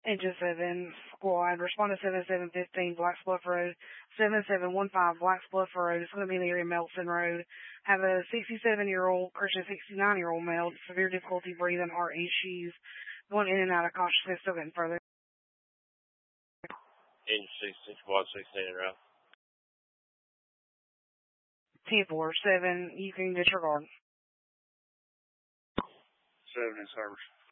Engine 7 squad, respond to 7715 Blacks Bluff Road, 7715 Blacks Bluff Road. It's going to be in the area of Melton Road. Have a 67-year-old, or 69-year-old male, severe difficulty breathing, heart issues, going in and out of consciousness, still getting further. Engine 16, squad 16 route. 10-4, 7, you can disregard. 7 in service.